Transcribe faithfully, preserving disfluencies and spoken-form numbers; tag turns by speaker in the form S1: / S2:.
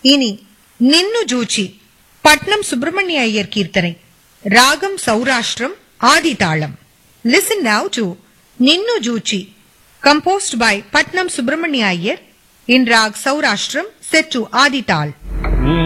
S1: இனி நின்னு ஜூச்சி பட்னம் சுப்பிரமணிய ஐயர் கீர்த்தனை ராகம் சௌராஷ்டிரம் ஆதி தாளம். லிசன் நவ் டு நின்னு Juche composed by Patnam Subramania Iyer in rag Saurashtram set to Adi Tal.